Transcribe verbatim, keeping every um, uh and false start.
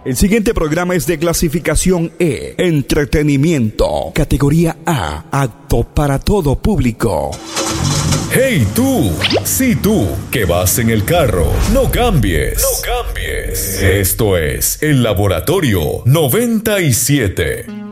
El siguiente programa es de clasificación E, entretenimiento, categoría A, apto para todo público. Hey tú, sí tú, que vas en el carro, no cambies, no cambies. Esto es El Laboratorio noventa y siete.